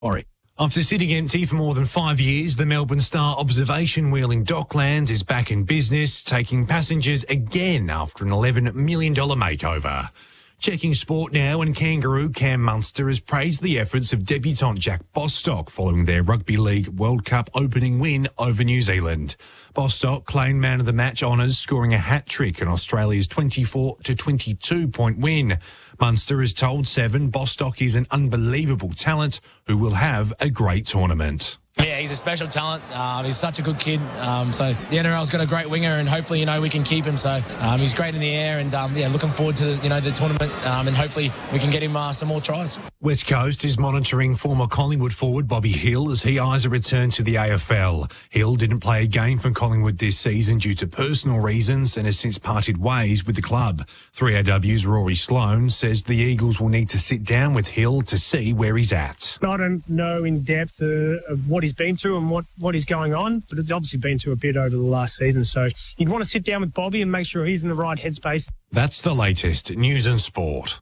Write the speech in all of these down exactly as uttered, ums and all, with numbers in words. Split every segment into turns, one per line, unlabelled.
Sorry.
After sitting empty for more than five years, the Melbourne Star observation wheel in Docklands is back in business, taking passengers again after an eleven million dollars makeover. Checking sport now, and Kangaroo Cam Munster has praised the efforts of debutant Jack Bostock following their Rugby League World Cup opening win over New Zealand. Bostock claimed man of the match honours, scoring a hat-trick in Australia's twenty-four to twenty-two point win. Munster has told Seven Bostock is an unbelievable talent who will have a great tournament.
Yeah, he's a special talent. Um, he's such a good kid. Um, so the N R L's got a great winger, and hopefully, you know, we can keep him. So um, he's great in the air, and um, yeah, looking forward to the, you know the tournament, um, and hopefully we can get him uh, some more tries.
West Coast is monitoring former Collingwood forward Bobby Hill as he eyes a return to the A F L. Hill didn't play a game for Collingwood this season due to personal reasons and has since parted ways with the club. three A W's Rory Sloane says the Eagles will need to sit down with Hill to see where he's at.
I don't know in depth uh, of what he's been through and what, what is going on, but it's obviously been through a bit over the last season. So you'd want to sit down with Bobby and make sure he's in the right headspace.
That's the latest news and sport.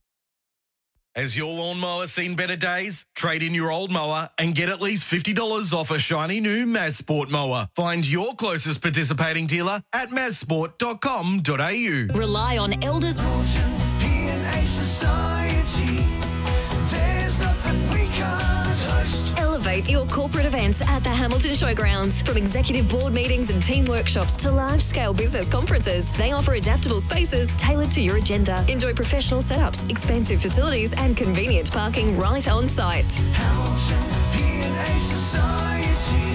Has your lawnmower seen better days? Trade in your old mower and get at least fifty dollars off a shiny new Mazsport mower. Find your closest participating dealer at mazsport dot com dot a u.
Rely on Elders.
P and A Society. There's nothing we can't host.
Elevate your corporate events at the Hamilton Showgrounds. From executive board meetings and team workshops to large-scale business conferences, they offer adaptable spaces tailored to your agenda. Enjoy professional setups, expansive facilities and convenient parking right on site.
Hamilton P and A Society.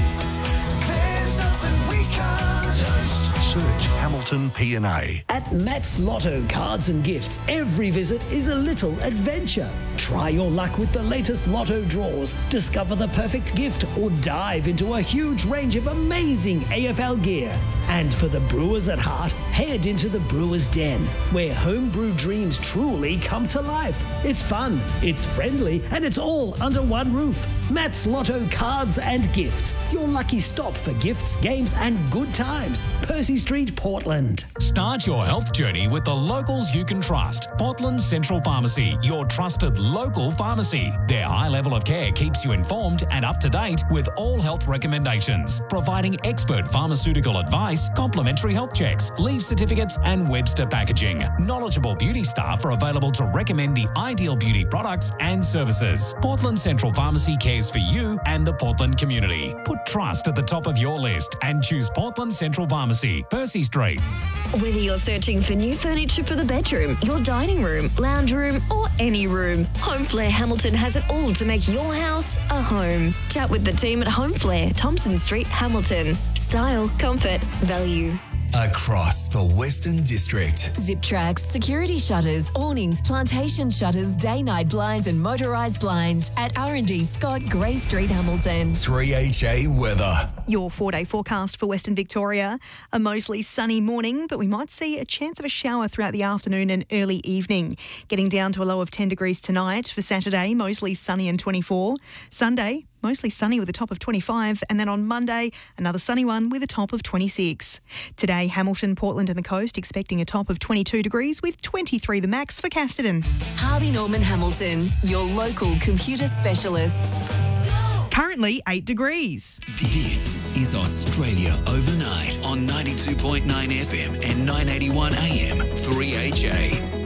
There's nothing we can't host.
Search Hamilton P and A.
At Matt's Lotto Cards and Gifts, every visit is a little adventure. Try your luck with the latest Lotto draws, discover the perfect gift, or dive into a huge range of amazing A F L gear. And for the brewers at heart, head into the Brewers Den, where homebrew dreams truly come to life. It's fun, it's friendly, and it's all under one roof. Matt's Lotto Cards and Gifts, your lucky stop for gifts, games, and good times. Percy Street, Portland.
Start your health journey with the locals you can trust. Portland Central Pharmacy, your trusted local pharmacy. Their high level of care keeps you informed and up to date with all health recommendations, providing expert pharmaceutical advice, complimentary health checks, leave certificates, and Webster packaging. Knowledgeable beauty staff are available to recommend the ideal beauty products and services. Portland Central Pharmacy cares for you and the Portland community. Put trust at the top of your list and choose Portland Central Pharmacy, Percy Street.
Whether you're searching for new furniture for the bedroom, your dining room, lounge room, or any room, Home Flair Hamilton has it all to make your house a home. Chat with the team at Home Flair, Thompson Street, Hamilton. Style, comfort, value.
Across the Western District.
Zip Tracks, security shutters, awnings, plantation shutters, day-night blinds and motorised blinds at R and D Scott, Grey Street, Hamilton.
three H A weather.
Your four-day forecast for Western Victoria. A mostly sunny morning, but we might see a chance of a shower throughout the afternoon and early evening. Getting down to a low of ten degrees tonight. For Saturday, mostly sunny and twenty-four. Sunday, mostly sunny with a top of twenty-five, and then on Monday, another sunny one with a top of twenty-six. Today, Hamilton, Portland and the coast expecting a top of twenty-two degrees with twenty-three the max for Casterton.
Harvey Norman Hamilton, your local computer specialists.
Currently eight degrees.
This is Australia Overnight on ninety-two point nine F M and nine eighty-one A M, three H A.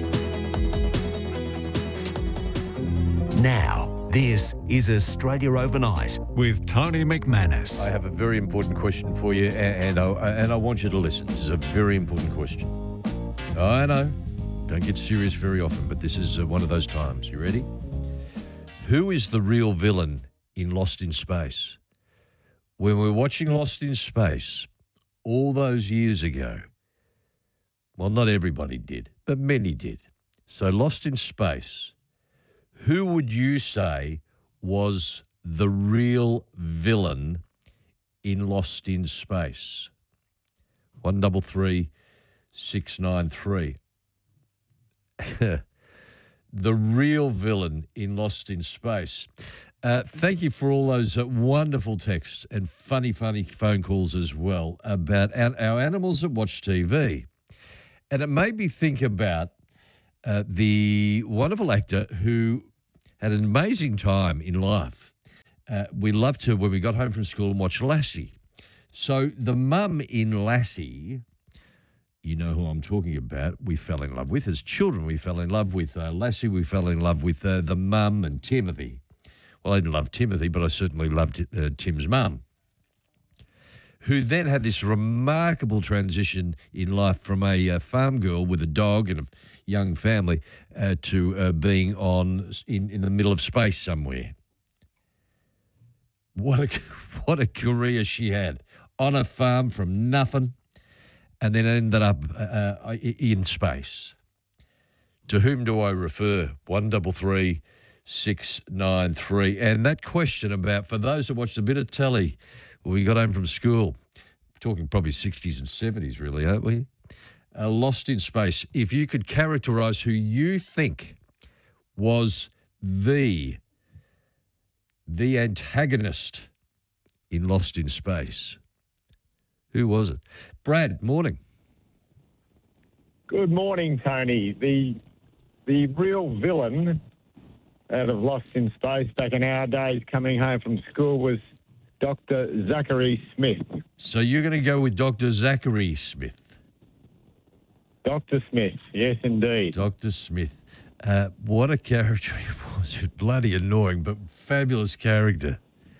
Now, this is Australia Overnight with Tony McManus.
I have a very important question for you, and, and, I, and I want you to listen. This is a very important question. I know, don't get serious very often, but this is uh, one of those times. You ready? Who is the real villain in Lost in Space? When we were watching Lost in Space all those years ago, well, not everybody did, but many did. So Lost in Space, who would you say was the real villain in Lost in Space? One double three six nine three. The real villain in Lost in Space. Uh, thank you for all those uh, wonderful texts and funny, funny phone calls as well about our, our animals that watch T V. And it made me think about uh, the wonderful actor who had an amazing time in life. uh, we loved to, when we got home from school, and watch Lassie. So the mum in Lassie, you know who I'm talking about, we fell in love with. As children, we fell in love with uh, Lassie. We fell in love with uh, the mum and Timothy. Well, I didn't love Timothy, but I certainly loved uh, Tim's mum, who then had this remarkable transition in life from a uh, farm girl with a dog and a young family uh, to uh, being on in, in the middle of space somewhere. What a what a career she had on a farm from nothing, and then ended up uh, in space. To whom do I refer? One double three six nine three. And that question about, for those that watched a bit of telly when we got home from school, talking probably sixties and seventies, really, aren't we? Uh, Lost in Space. If you could characterise who you think was the the antagonist in Lost in Space, who was it? Brad, morning.
Good morning, Tony. The the real villain out of Lost in Space back in our days coming home from school was Doctor Zachary Smith.
So you're going to go with Doctor Zachary Smith?
Doctor Smith, yes, indeed.
Doctor Smith. Uh, what a character he was. Bloody annoying, but fabulous character.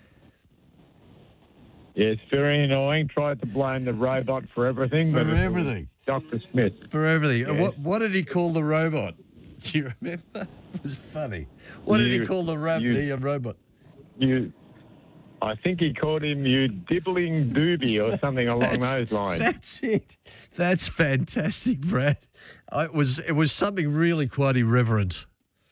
Yes, very annoying. Tried to blame the robot for everything.
For
but it was
everything.
Doctor Smith.
For everything.
Yes.
What What did he call the robot? Do you remember? It was funny. What did
You-
he call the, ro-
you-
the uh, robot?
You, I think he called him you dibbling doobie or something along
That's-
those lines.
That's it. That's fantastic, Brad. I, it was it was something really quite irreverent.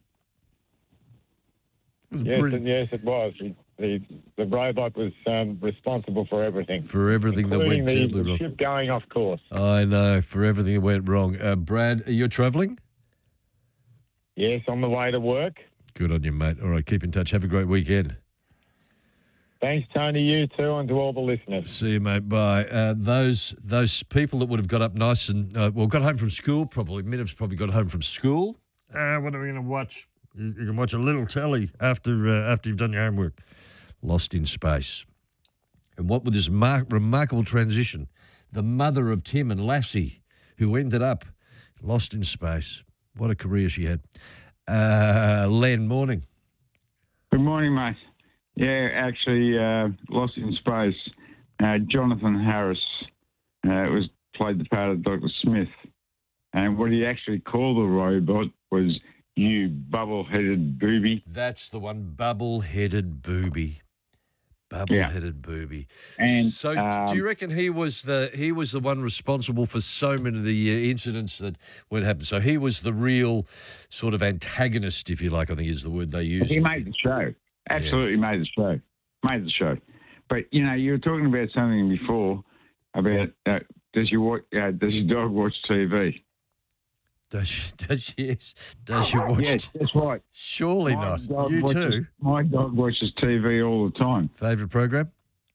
It was
Yes,
brilliant.
and yes, it was. The, the, the robot was um, responsible for everything.
For everything that
including
went
the,
terribly
the
wrong.
ship going off course.
I know, for everything that went wrong. Uh, Brad, you're travelling?
Yes, on the way to work.
Good on you, mate. All right, keep in touch. Have a great weekend.
Thanks, Tony. You too, and to all the listeners.
See you, mate. Bye. Uh, those those people that would have got up nice and, uh, well, got home from school probably. Miniv's probably got home from school. Uh, what are we going to watch? You, you can watch a little telly after uh, after you've done your homework. Lost in Space. And what with this mar- remarkable transition, the mother of Tim and Lassie, who ended up lost in space. What a career she had. Uh, Len, morning.
Good morning, mate. Yeah, actually, uh, Lost in Space. Uh, Jonathan Harris uh, was played the part of Doctor Smith, and what he actually called the robot was "you bubble-headed booby."
That's the one, bubble-headed booby. Bubble-headed booby.
And,
so,
um,
do you reckon he was the he was the one responsible for so many of the uh, incidents that would happen? So he was the real sort of antagonist, if you like. I think is the word they use.
He made the show. Absolutely made the show. Made the show. But you know, you were talking about something before about uh, does your watch, uh, does your dog watch T V?
Does she, does she, yes, does she watch?
Yes, that's right.
Surely
My
not.
dog
You
watches,
too.
My dog watches T V all the time.
Favourite program?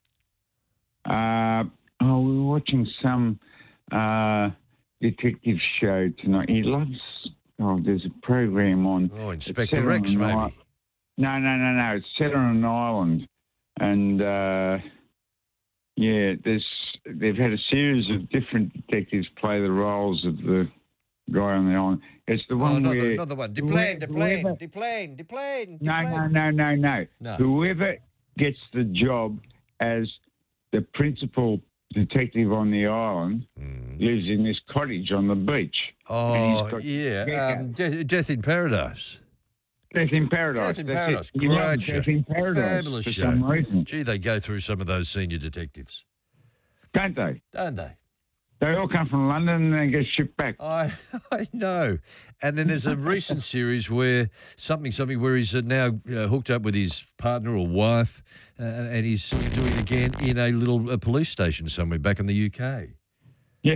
Uh, oh, we were watching some uh, detective show tonight. He loves. Oh, there's a program on.
Oh,
it's
Inspector
set on
Rex,
an
maybe.
i- No, no, no, no. It's set on an island, and uh, yeah, there's they've had a series of different detectives play the roles of the guy on the island. It's the
Oh,
one
another,
where
another one. Deplane, deplane,
whoever-
deplane, deplane.
No, no, no, no, no,
No.
Whoever gets the job as the principal detective on the island lives in this cottage on the beach. And
Oh,
he's got
yeah.
geckos.
Um, De- Death in Paradise.
Death in Paradise.
Death in
that's
Paradise.
it. You love
Great show.
Death in Paradise
Fabulous
for
show.
some reason,
Gee, they go through some of those senior detectives,
don't they?
don't they?
They all come from London and they get shipped back.
I I know. And then there's a recent series where something something where he's uh, now uh, hooked up with his partner or wife, uh, and he's doing it again in a little uh, police station somewhere back in the U K.
Yeah.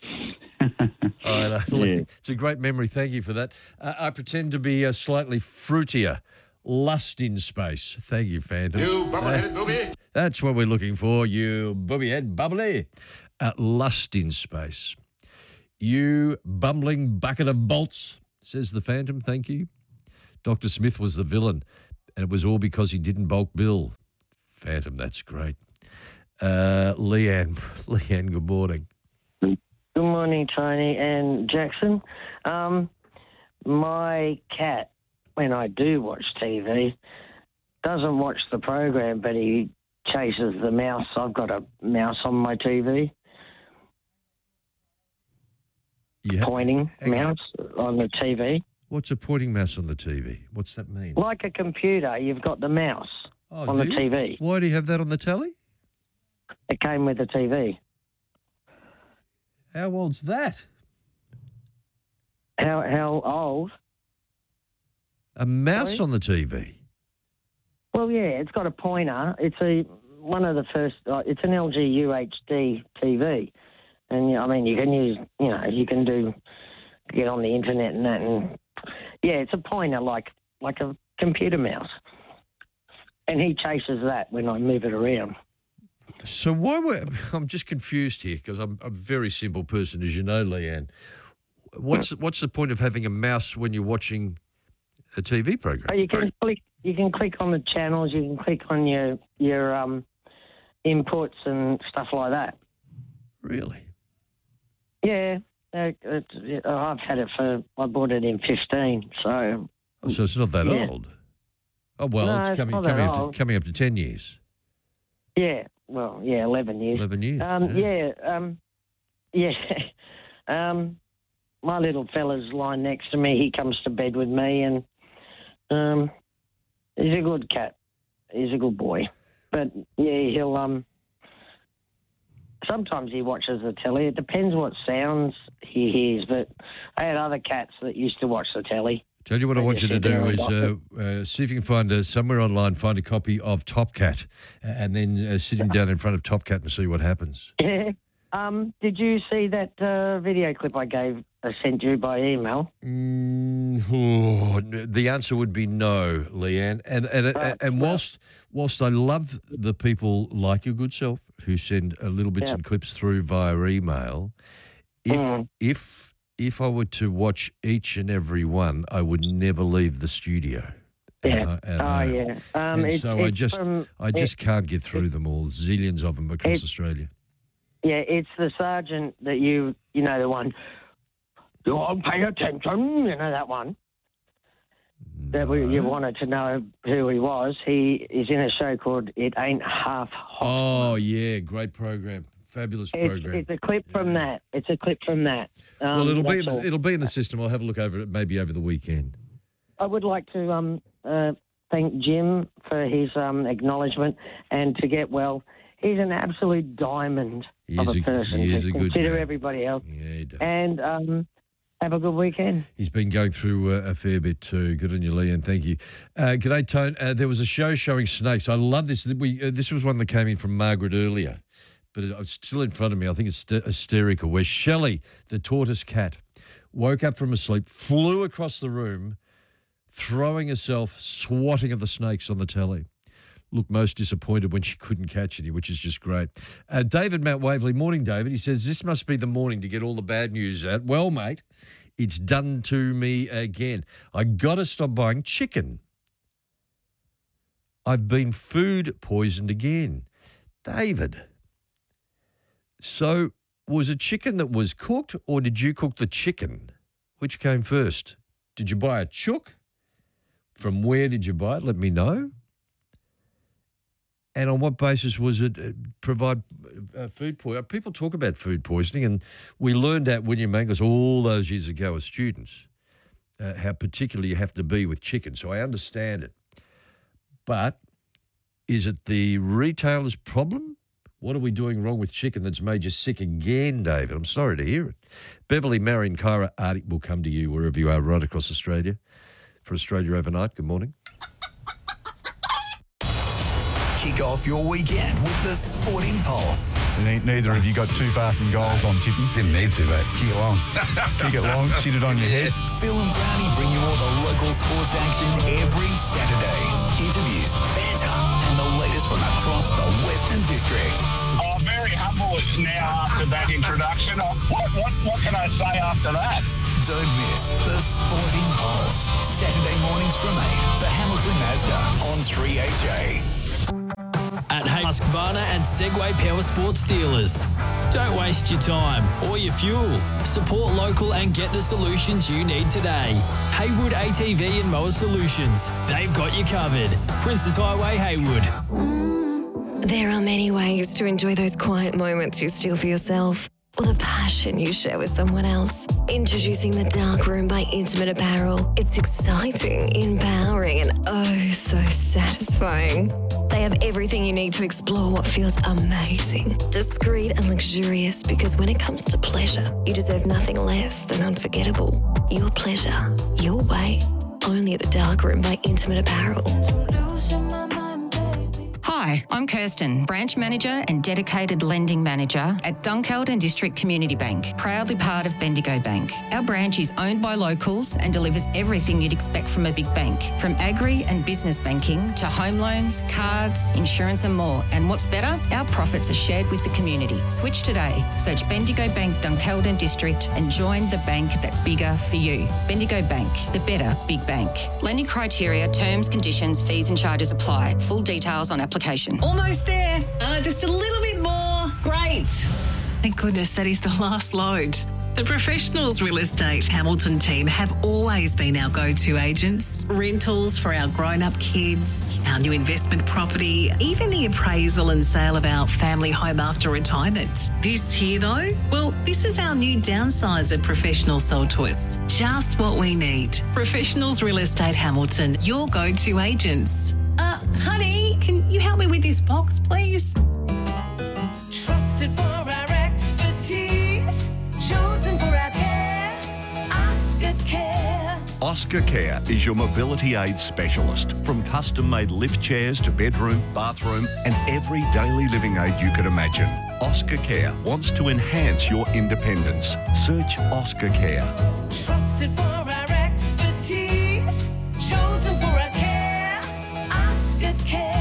I know.
Yeah.
It's a great memory. Thank you for that. Uh, I pretend to be uh, slightly fruitier. Lust in Space. Thank you, Phantom.
You bubble-headed booby.
That's what we're looking for, you booby head bubbly. Uh, Lust in Space. You bumbling bucket of bolts, says the Phantom. Thank you. Doctor Smith was the villain, and it was all because he didn't bulk bill. Phantom, that's great. Uh, Leanne, Leanne, good morning.
Good morning, Tony and Jackson. Um, my cat, when I do watch T V, doesn't watch the program, but he chases the mouse. I've got a mouse on my T V.
Yeah.
Pointing
Hang on.
mouse on the T V.
What's a pointing mouse on the T V? What's that mean?
Like a computer, you've got the mouse
Oh,
on
do
the
you?
T V.
Why do you have that on the telly?
It came with the T V.
How old's that?
How how old?
A mouse
Sorry?
on the T V?
Well, yeah, it's got a pointer. It's a one of the first. Uh, it's an L G U H D T V, and yeah, I mean you can use, you know, you can do get on the internet and that, and yeah, it's a pointer like like a computer mouse, and he chases that when I move it around.
So why were I'm just confused here because I'm, I'm a very simple person, as you know, Leanne. What's what's the point of having a mouse when you're watching a T V program?
Oh, you can click. You can click on the channels. You can click on your your um, inputs and stuff like that.
Really?
Yeah, uh, it's, uh, I've had it for. I bought it in fifteen, so.
Oh, so it's not that
Yeah.
old. Oh well,
No,
it's
it's
coming
not that
coming up,
old.
to, coming up to ten years.
Yeah, well, yeah, eleven years.
Eleven years.
Um, yeah, um, yeah. um, my little fella's lying next to me. He comes to bed with me, and um, he's a good cat. He's a good boy. But yeah, he'll um. Sometimes he watches the telly. It depends what sounds he hears. But I had other cats that used to watch the telly.
Tell you what I
They
want you
just
to
sit there
do
and
is
watch
uh, uh, see if you can find uh, somewhere online, find a copy of Top Cat, uh, and then uh, sit him down in front of Top Cat and see what happens.
Yeah. Um, did you see that uh, video clip I gave, I sent you by email?
Mm, oh, n- the answer would be no, Leanne. And and and, and whilst whilst I love the people like your good self who send uh, little bits
Yeah.
and clips through via email, if
Mm.
if if I were to watch each and every one, I would never leave the studio.
Yeah.
And I- and
oh,
I-
yeah. Um,
and
it-
so I
it's
just
from-
I just
it-
can't get through them all. Zillions of them across
it-
Australia.
Yeah, it's the sergeant that you, you know, the one, don't pay attention, you know, that one. That we, you wanted to know who he was. He is in a show called It Ain't Half
Oh yeah, great program, fabulous
It's,
program.
it's a clip from that. It's a clip from that. Um,
well, it'll be
that's
in the,
all.
it'll be in the system. I'll have a look over it maybe over the weekend.
I would like to um, uh, thank Jim for his um, acknowledgement and to get well. He's an absolute diamond
He
of
is
a
a-
person.
he is
to
a good
consider
man.
everybody else.
Yeah, he does.
And um, have a good weekend.
He's been going through uh, a fair bit too. Good on you, Lee, and thank you. Uh, G'day, Tone. Uh, there was a show showing snakes. I love this. We uh, this was one that came in from Margaret earlier, but it, it's still in front of me. I think it's st- hysterical. Where Shelley, the tortoise cat, woke up from a sleep, flew across the room, throwing herself, swatting at the snakes on the telly. Looked most disappointed when she couldn't catch any, which is just great. Uh, David Mount Waverley, morning, David. He says, this must be the morning to get all the bad news out. Well, mate, it's done to me again. I got to stop buying chicken. I've been food poisoned again. David, so was it chicken that was cooked or did you cook the chicken? Which came first? Did you buy a chook? From where did you buy it? Let me know. And on what basis was it uh, provide uh, food poisoning? People talk about food poisoning, and we learned at William Mangus all those years ago as students uh, how particular you have to be with chicken. So I understand it. But is it the retailer's problem? What are we doing wrong with chicken that's made you sick again, David? I'm sorry to hear it. Beverly, Marion, Kyra, Artie will come to you wherever you are right across Australia for Australia Overnight. Good morning.
Kick off your weekend with the Sporting Pulse.
Neither of you got too far from goals on tipping. Didn't need to, mate. Kick it long. Kick it long, sit it on your head.
Phil and Brownie bring you all the local sports action every Saturday. Interviews, banter, and the latest from across the Western District.
Oh, very humble now after that introduction. Oh, what, what, what can I say after that?
Don't miss the Sporting Pulse. Saturday mornings from eight for Hamilton Mazda on three H A.
Husqvarna and Segway Power Sports dealers. Don't waste your time or your fuel. Support local and get the solutions you need today. Haywood A T V and Mower Solutions. They've got you covered. Princess Highway, Haywood.
There are many ways to enjoy those quiet moments you steal for yourself, or the passion you share with someone else. Introducing the Dark Room by Intimate Apparel. It's exciting, empowering, and oh so satisfying. They have everything you need to explore what feels amazing, discreet and luxurious, because when it comes to pleasure, you deserve nothing less than unforgettable. Your pleasure, your way. Only at the Dark Room by Intimate Apparel.
Hi, I'm Kirsten, Branch Manager and Dedicated Lending Manager at Dunkeld District Community Bank, proudly part of Bendigo Bank. Our branch is owned by locals and delivers everything you'd expect from a big bank, from agri and business banking to home loans, cards, insurance and more. And what's better, our profits are shared with the community. Switch today. Search Bendigo Bank Dunkeld District and join the bank that's bigger for you. Bendigo Bank, the better big bank. Lending criteria, terms, conditions, fees and charges apply. Full details on application.
Almost there. Uh, just a little bit more. Great. Thank goodness that is the last load. The Professionals Real Estate Hamilton team have always been our go-to agents. Rentals for our grown-up kids, our new investment property, even the appraisal and sale of our family home after retirement. This here, though, well, this is our new downsizer professional sold to us. Just what we need. Professionals Real Estate Hamilton, your go-to agents. Uh, honey, can you help me with this box, please?
Trusted for our expertise, chosen for our care, Oscar Care.
Oscar Care is your mobility aid specialist. From custom-made lift chairs to bedroom, bathroom and every daily living aid you could imagine. Oscar Care wants to enhance your independence. Search Oscar Care.
Trusted for our expertise, chosen for our care, Oscar Care.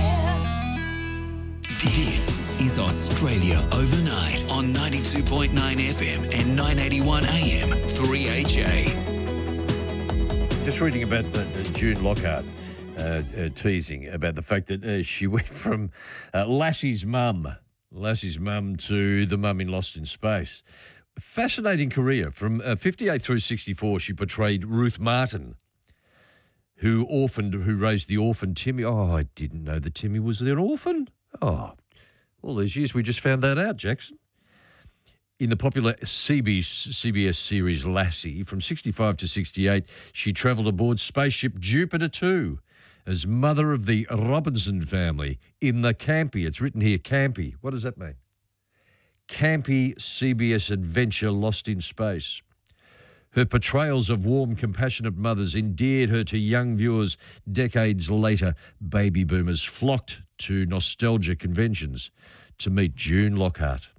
This is Australia Overnight on ninety-two point nine F M and nine eighty-one A M three H A.
Just reading about the, the June Lockhart uh, uh, teasing about the fact that uh, she went from uh, Lassie's mum, Lassie's mum to the mum in Lost in Space. Fascinating career. From uh, fifty-eight through sixty-four, she portrayed Ruth Martin, who orphaned, who raised the orphan Timmy. Oh, I didn't know that Timmy was an orphan. Oh, all these years we just found that out, Jackson. In the popular C B S series Lassie, from sixty-five to sixty-eight, she travelled aboard spaceship Jupiter two as mother of the Robinson family in the campy. It's written here, campy. What does that mean? Campy C B S adventure Lost in Space. Her portrayals of warm, compassionate mothers endeared her to young viewers. Decades later, baby boomers flocked to nostalgia conventions to meet June Lockhart.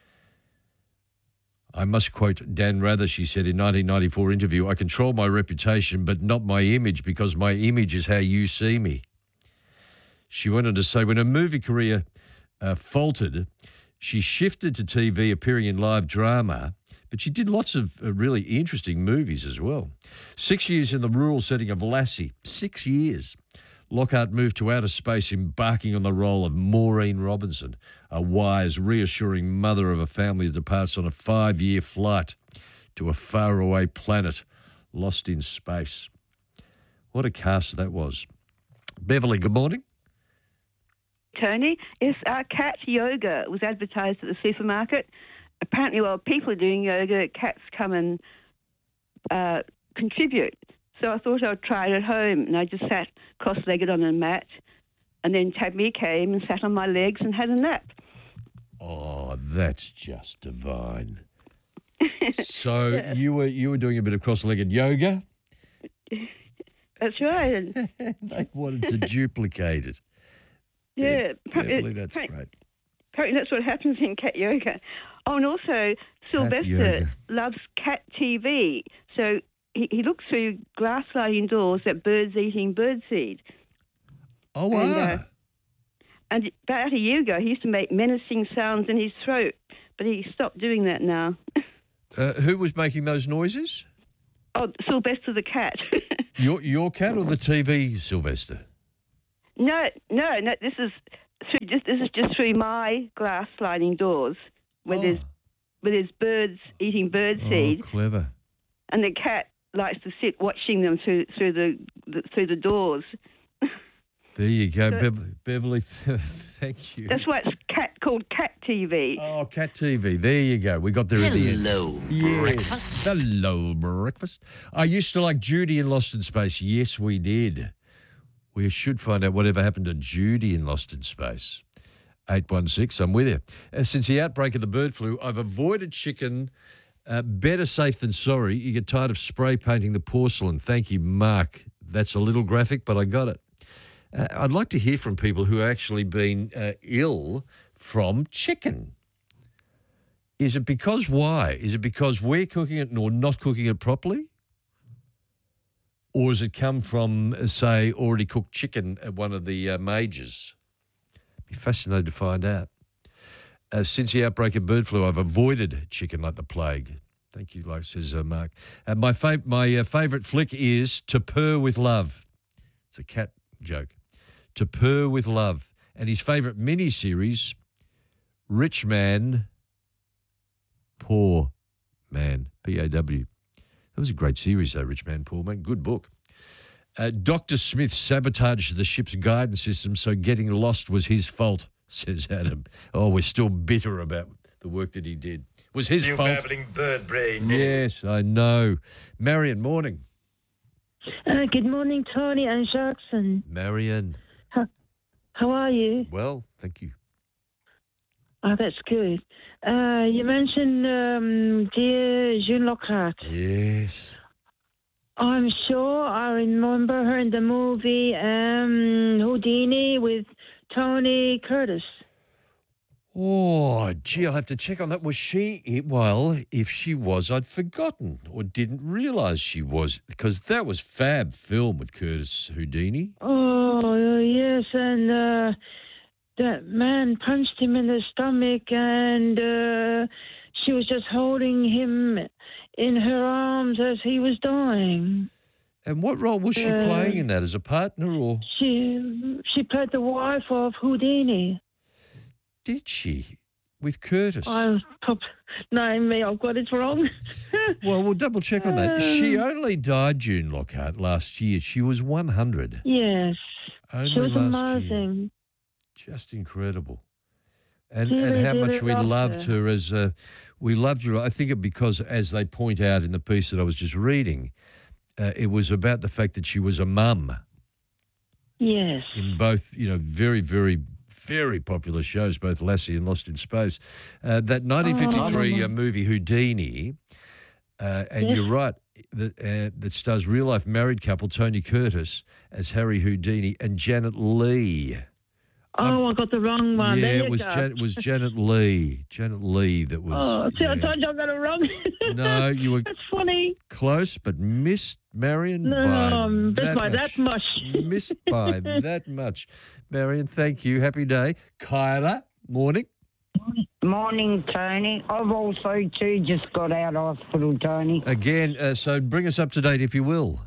I must quote Dan Rather, she said in nineteen ninety-four interview, "I control my reputation, but not my image, because my image is how you see me." She went on to say when her movie career uh, faltered, she shifted to T V, appearing in live drama, but she did lots of uh, really interesting movies as well. Six years in the rural setting of Lassie, six years. Lockhart moved to outer space, embarking on the role of Maureen Robinson, a wise, reassuring mother of a family that departs on a five-year flight to a faraway planet lost in space. What a cast that was. Beverly, good morning.
Tony, yes, uh, cat yoga was advertised at the supermarket. Apparently, while people are doing yoga, cats come and uh, contribute. So I thought I'd try it at home, and I just sat cross-legged on a mat, and then Tabby came and sat on my legs and had a nap.
Oh, that's just divine. So
Yeah.
you were you were doing a bit of cross-legged yoga?
That's right.
They wanted to duplicate it.
Yeah.
Beverly, that's
apparently,
great.
apparently that's what happens in cat yoga. Oh, and also Sylvester
yoga.
loves cat T V, so he, he looks through glass sliding doors at birds eating birdseed.
Oh, wow.
And, uh, and about a year ago, he used to make menacing sounds in his throat, but he stopped doing that now.
Uh, who was making those noises?
Oh, Sylvester the cat.
Your your cat or the T V, Sylvester?
no, no, no. This is through just this this is just through my glass sliding doors where there's where there's birds eating bird seed,
Oh, clever.
and the cat likes to sit watching them through through the, the through the doors.
There you go,
So-
Bev- Beverly. Thank you.
That's why it's cat called Cat T V.
Oh, Cat T V. There you go. We got there at the end.
Hello,
Yes.
breakfast.
Hello, breakfast. I used to like Judy in Lost in Space. Yes, we did. We should find out whatever happened to Judy in Lost in Space. eight one six, I'm with you. Uh, since the outbreak of the bird flu, I've avoided chicken. Uh, better safe than sorry. You get tired of spray painting the porcelain. Thank you, Mark. That's a little graphic, but I got it. Uh, I'd like to hear from people who have actually been uh, ill from chicken. Is it because why? Is it because we're cooking it or not cooking it properly? Or has it come from, uh, say, already cooked chicken at one of the uh, majors? Be fascinated to find out. Uh, since the outbreak of bird flu, I've avoided chicken like the plague. Thank you, like says uh, Mark. Uh, my fav- my uh, favourite flick is To Purr with Love. It's a cat joke. To Purr with Love. And his favourite mini-series, Rich Man, Poor Man, P A W. That was a great series, though, Rich Man, Poor Man. Good book. Uh, Doctor Smith sabotaged the ship's guidance system, so getting lost was his fault, says Adam. Oh, we're still bitter about the work that he did. It was his
You
fault.
babbling bird brain.
Yes, I know. Marion, morning.
Uh, good morning, Tony and Jackson.
Marion.
How, how are you?
Well, thank you.
Oh, that's good. Uh, you mentioned um, dear June Lockhart.
Yes.
I'm sure I remember her in the movie um, Houdini with Tony Curtis.
Oh, gee, I'll have to check on that. Was she, well, if she was, I'd forgotten or didn't realise she was, because that was fab film with Curtis Houdini.
Oh, yes, and uh, that man punched him in the stomach, and uh, she was just holding him in her arms as he was dying.
And what role was she
Uh,
playing in that, as a partner or?
She she played the wife of Houdini.
Did she? With Curtis?
I pop, no, me, I've got it wrong.
Well, we'll double check on that. She
Um,
only died, June Lockhart, last year. She was one hundred.
Yes,
Only
she was
last year.
amazing.
Just incredible. And
Really,
and how
really
much we
loved
loved her,
her.
as uh, we loved her. I think it because, as they point out in the piece that I was just reading, uh, it was about the fact that she was a mum
Yes.
in both, you know, very, very, very popular shows, both Lassie and Lost in Space. Uh, that nineteen fifty-three
Oh.
uh, movie Houdini, uh, and
Yes.
you're right, that, uh, that stars real-life married couple Tony Curtis as Harry Houdini and Janet Leigh.
Oh, I got the wrong one.
Yeah,
There you
it was
go.
Jan- it was Janet Leigh. Janet Leigh that was.
Oh, see, I
yeah.
told you I got it wrong.
No, you were
That's funny.
close, but missed Marion
No,
by
no, um,
that
just by
much.
that much.
Missed by that much. Marion, thank you. Happy day. Kyla, morning.
Morning, Tony. I've also too just got out of hospital, Tony.
Again, uh, so bring us up to date if you will.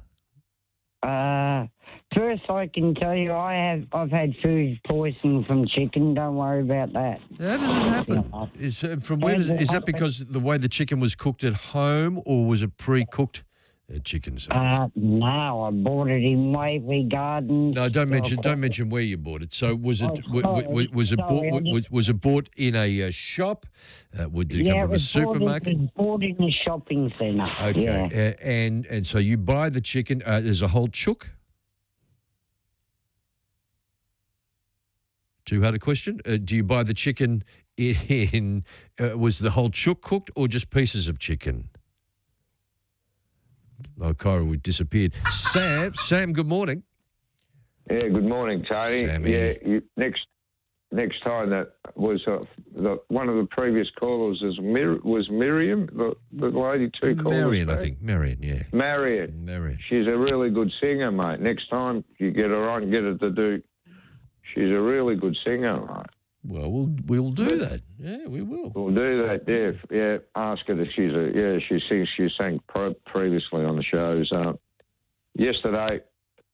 Uh, first, I can tell you I have I've had food poisoning from chicken. Don't worry about that.
How does it happen? Is uh, from where
How
does,
does it
is that
happen?
because the way the chicken was cooked at home, or was it pre-cooked uh, chicken? So-
Uh, no, I bought it in Waverley Gardens.
No, don't mention
Oh,
don't mention where you bought it. So was it
Oh,
w- w-
sorry,
was it bought
sorry, I
was, was it bought in a uh, shop? Uh, would did it
yeah,
come
it
from a
was bought in-
supermarket?
It was bought in a shopping centre.
Okay,
Yeah.
uh, and and so you buy the chicken. Uh, there's a whole chook. Too hard a question. Uh, do you buy the chicken in? Uh, was the whole chook cooked, or just pieces of chicken? Oh, Kyra, we disappeared. Sam, Sam, good morning.
Yeah, good morning, Tony.
Sammy.
Yeah, you, next next time that was uh, the, one of the previous callers was, Mir- was Miriam, the, the lady two callers.
Marion, I
back.
think. Marion, yeah.
Marion.
Marion.
She's a really good singer, mate. Next time you get her on, get her to do. She's a really good singer, mate.
Well, we'll we'll do that. Yeah, we will.
We'll do that. Yeah, yeah. Ask her if she's a yeah. She sings. She sang pro- previously on the shows. Uh, yesterday,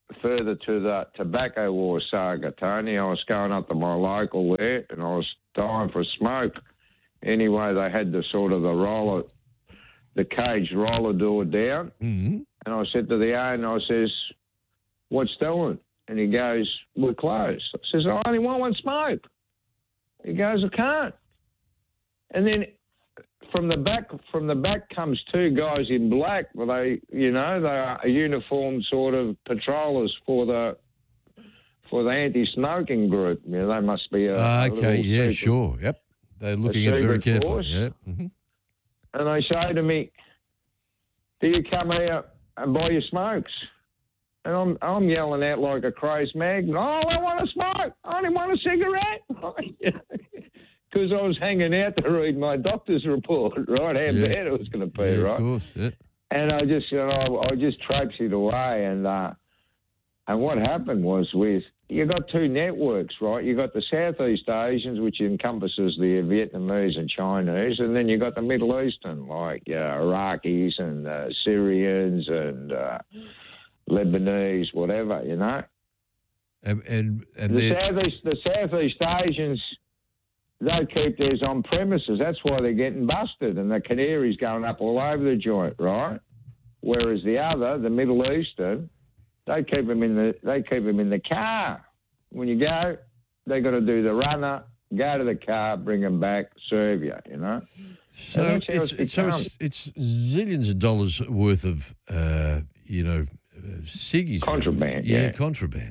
further to the tobacco war saga, Tony. I was going up to my local there, and I was dying for a smoke. Anyway, they had the sort of the roller, the cage roller door down,
mm-hmm.
and I said to the owner, I says, "What's doing?" And he goes, "We're closed." I says, "I only want one smoke." He goes, "I can't." And then from the back, from the back comes two guys in black. Well, they, you know, they are uniformed sort of patrollers for the for the anti-smoking group. You know, they must be a,
Ah,
a
okay,
little
yeah,
secret-
sure. Yep. They're looking
a
at it very
secret
carefully.
force.
Yeah. hmm
And they say to me, "Do you come here and buy your smokes?" And I'm I'm yelling out like a crazed mag. "Oh, I want a smoke. I only want a cigarette." Because I was hanging out to read my doctor's report, right? How
Yeah.
bad it was going to be,
Yeah,
right?
of course. Yeah.
And I just, you know, I just traipsed away, and uh, and what happened was with you got two networks, right? You got the Southeast Asians, which encompasses the Vietnamese and Chinese, and then you got the Middle Eastern, like uh, Iraqis and uh, Syrians and uh, Lebanese, whatever, you know.
And and, and
The
they're-
Southeast, the Southeast Asians, they keep theirs on premises. That's why they're getting busted, and the canaries going up all over the joint, right? Whereas the other, the Middle Eastern, they keep them in the they keep them in the car. When you go, they got to do the runner, go to the car, bring them back, serve you. You know.
So
And that's how
it's,
it's
it's, so
become.
it's, it's zillions of dollars worth of, uh, you know, uh, ciggies.
Contraband,
Yeah,
yeah.
contraband.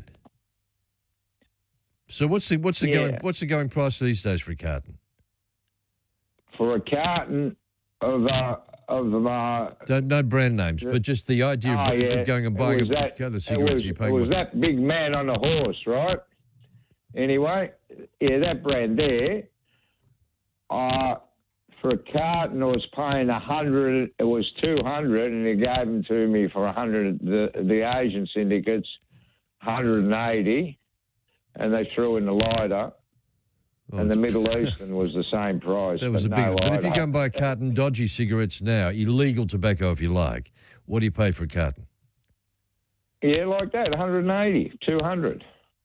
So what's the what's the
Yeah.
going what's the going price these days for a carton?
For a carton of uh, of uh,
Don't, no brand names, but just the idea
Oh,
of,
yeah.
of going and
It
buying
was
a
that-
couple of
it
cigarettes.
was,
you
it
pay
was
what?
that big man on the horse, right? Anyway, yeah, that brand there. Uh, for a carton, I was paying a hundred. It was two hundred, and he gave them to me for a hundred. The the Asian syndicates, hundred and eighty, and they threw in the lighter. and the Middle Eastern was the same price.
That was a
but
big
no
one. But if you
lighter.
go and buy a carton dodgy cigarettes now, illegal tobacco if you like, what do you pay for a carton?
Yeah, like that, one hundred eighty, two hundred.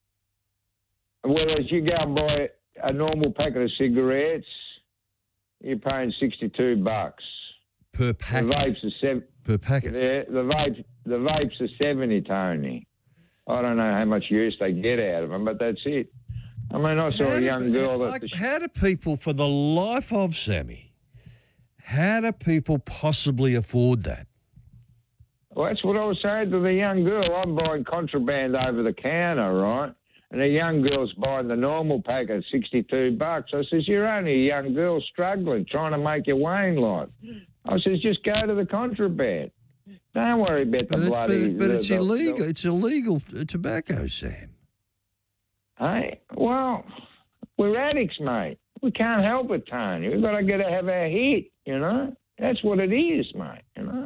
Whereas you go and buy a normal packet of cigarettes, you're paying sixty-two bucks.
Per packet?
The vapes are seven.
Per packet?
Yeah, the vapes, the vapes are seventy, Tony. I don't know how much use they get out of them, but that's it. I mean, I saw
How
a
do-
young girl that...
like, how do people, for the life of Sammy, how do people possibly afford that?
Well, that's what I was saying to the young girl. I'm buying contraband over the counter, right? And the young girl's buying the normal packet, sixty-two bucks. I says, you're only a young girl struggling, trying to make your way in life. I says, just go to the contraband. Don't worry about the
But it's,
bloody...
but, but
the-
it's
the-
illegal.
the-
It's illegal uh, tobacco, Sam.
Hey, well, we're addicts, mate. We can't help it, Tony. We've got to get to have our hit, you know? That's what it is, mate, you know?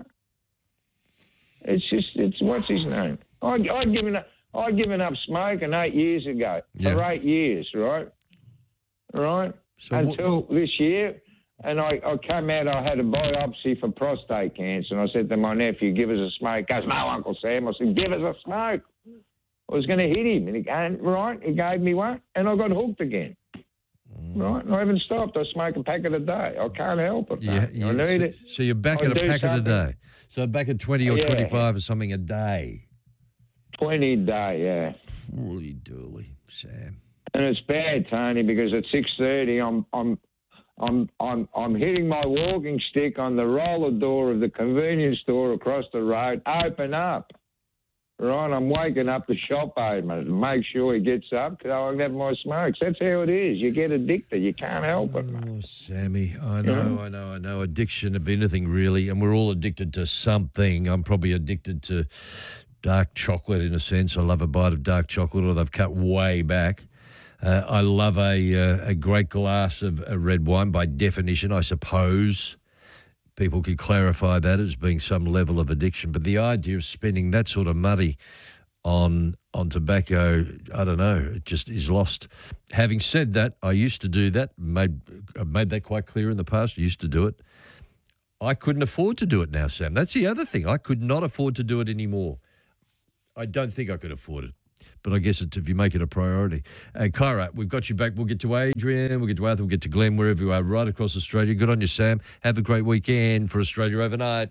It's just, it's, what's his name? I'd, I'd given up, I'd given up smoking eight years ago, for
Yeah.
eight years, right? Right?
So what-
Until this year, and I, I came out, I had a biopsy for prostate cancer, and I said to my nephew, give us a smoke. He goes, no, Uncle Sam. I said, give us a smoke. I was going to hit him, and he, and, right, he gave me one, and I got hooked again. Right, and I haven't stopped. I smoke a packet a day. I can't help it.
Yeah,
mate.
yeah.
I need
so,
it.
so you're back
I
at a
do
packet a
something.
day. So back at twenty or
Yeah.
twenty-five or something a day.
Twenty a day, yeah.
Holy dooly, Sam.
And it's bad, Tony, because at six thirty, I'm I'm I'm I'm I'm hitting my walking stick on the roller door of the convenience store across the road. Open up, right? I'm waking up the shop owner to make sure he gets up so I can have my smokes. That's how it is. You get addicted. You can't help it, mate.
Oh, Sammy, I know, I know, I know. Addiction of anything, really, and we're all addicted to something. I'm probably addicted to dark chocolate in a sense. I love a bite of dark chocolate, or they've cut way back. Uh, I love a uh, a great glass of uh, red wine. By definition, I suppose people could clarify that as being some level of addiction. But the idea of spending that sort of money on on tobacco, I don't know, it just is lost. Having said that, I used to do that. Made I've made that quite clear in the past. I used to do it. I couldn't afford to do it now, Sam. That's the other thing. I could not afford to do it anymore. I don't think I could afford it. But I guess it's if you make it a priority. Uh, Kyra, we've got you back. We'll get to Adrian, we'll get to Arthur, we'll get to Glenn, wherever you are, right across Australia. Good on you, Sam. Have a great weekend for Australia Overnight.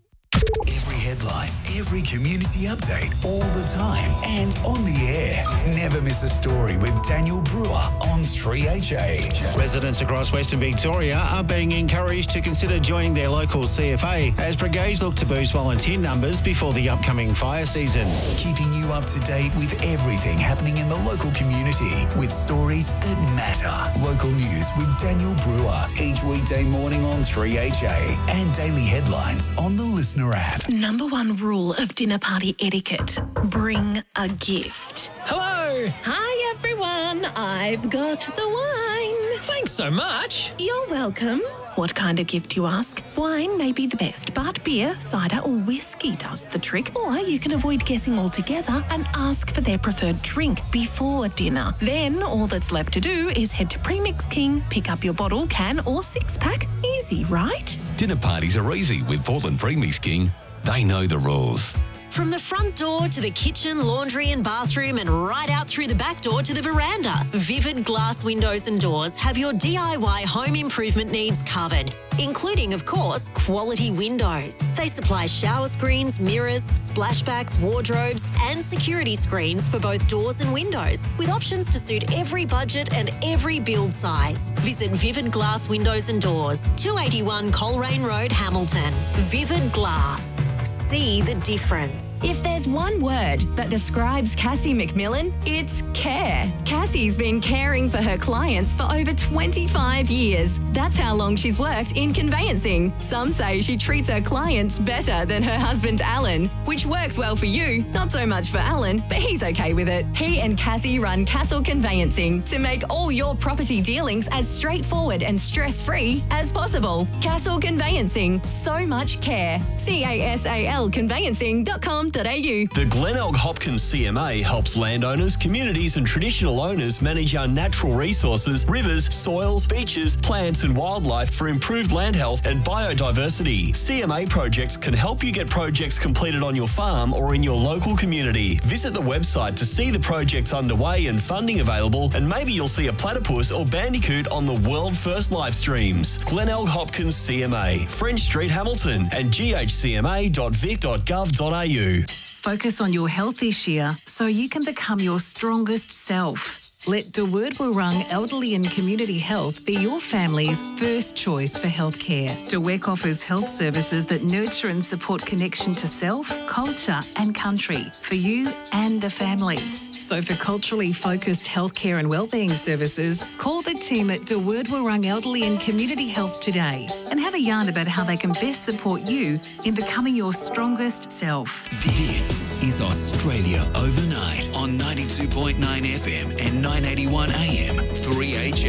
Every headline, every community update, all the time, and on the air. Never miss a story with Daniel Brewer on three H A.
Residents across Western Victoria are being encouraged to consider joining their local C F A as brigades look to boost volunteer numbers before the upcoming fire season.
Keeping you up to date with everything happening in the local community with stories that matter. Local news with Daniel Brewer each weekday morning on three H A and daily headlines on the Listener app.
Number one rule of dinner party etiquette: bring a gift.
Hello.
Hi, everyone. I've got the wine.
Thanks so much.
You're welcome. What kind of gift, you ask? Wine may be the best, but beer, cider or whiskey does the trick. Or you can avoid guessing altogether and ask for their preferred drink before dinner. Then all that's left to do is head to Premix King, pick up your bottle, can or six-pack. Easy, right?
Dinner parties are easy with Portland Premix King. They know the rules.
From the front door to the kitchen, laundry and bathroom, and right out through the back door to the veranda, Vivid Glass Windows and Doors have your D I Y home improvement needs covered, including, of course, quality windows. They supply shower screens, mirrors, splashbacks, wardrobes, and security screens for both doors and windows, with options to suit every budget and every build size. Visit Vivid Glass Windows and Doors, two eighty-one Coleraine Road, Hamilton. Vivid Glass. See the difference.
If there's one word that describes Cassie McMillan, it's care. Cassie's been caring for her clients for over twenty-five years. That's how long she's worked in conveyancing. Some say she treats her clients better than her husband, Alan, which works well for you, not so much for Alan, but he's okay with it. He and Cassie run Castle Conveyancing to make all your property dealings as straightforward and stress-free as possible. Castle Conveyancing, so much care. C A S A L conveyancing dot com dot a u.
The Glenelg Hopkins C M A helps landowners, communities and traditional owners manage our natural resources, rivers, soils, beaches, plants and wildlife for improved land health and biodiversity. C M A projects can help you get projects completed on your farm or in your local community. Visit the website to see the projects underway and funding available, and maybe you'll see a platypus or bandicoot on the world first live streams. Glenelg Hopkins C M A, French Street, Hamilton, and g h c m a dot vic dot gov dot a u.
Focus on your health this year so you can become your strongest self. Let De Word Wurrung Elderly and Community Health be your family's first choice for healthcare. De Wek offers health services that nurture and support connection to self, culture and country for you and the family. So for culturally focused healthcare and wellbeing services, call the team at De Word Wurrung Elderly and Community Health today and have a yarn about how they can best support you in becoming your strongest self.
This is Australia Overnight on ninety-two point nine F M and nine eighty-one A M three H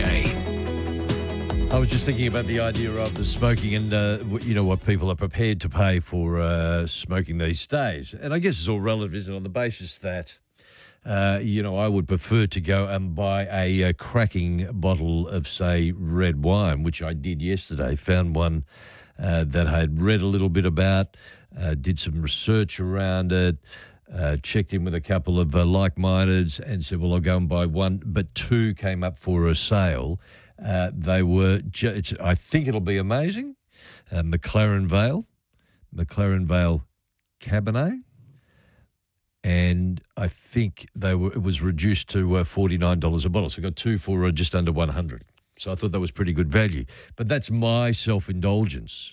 A.
I was just thinking about the idea of the smoking and, uh, you know, what people are prepared to pay for uh, smoking these days. And I guess it's all relative, isn't it, on the basis that, uh, you know, I would prefer to go and buy a, a cracking bottle of, say, red wine, which I did yesterday. Found one uh, that I had read a little bit about, uh, did some research around it, uh, checked in with a couple of uh, like-mindeds and said, well, I'll go and buy one. But two came up for a sale. Uh, they were, ju- it's, I think it'll be amazing. Uh, McLaren Vale, McLaren Vale Cabernet. And I think they were. It was reduced to uh, forty-nine dollars a bottle. So I got two for uh, just under one hundred dollars. So I thought that was pretty good value. But that's my self-indulgence.